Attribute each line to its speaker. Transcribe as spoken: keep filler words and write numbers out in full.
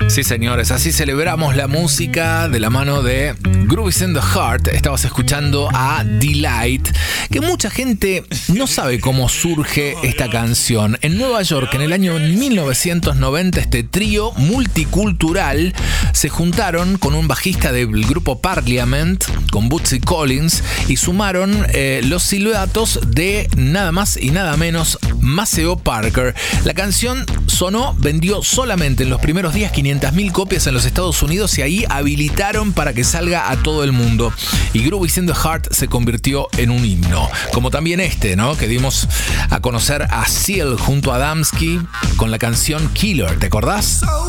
Speaker 1: Sí, señores, así celebramos la música de la mano de Grooves in the Heart. Estabas escuchando a Delight, que mucha gente no sabe cómo surge esta canción. En Nueva York, en el año mil novecientos noventa, este trío multicultural se juntaron con un bajista del grupo Parliament, con Bootsy Collins, y sumaron eh, los silbatos de nada más y nada menos Maceo Parker. La canción sonó, vendió solamente en los primeros días quinientas mil copias en los Estados Unidos y ahí habilitaron para que salga a todo el mundo. Y Grooves in the Heart se convirtió en un himno. Como también este, ¿no? Que dimos a conocer a Seal junto a Adamski con la canción Killer. ¿Te acordás?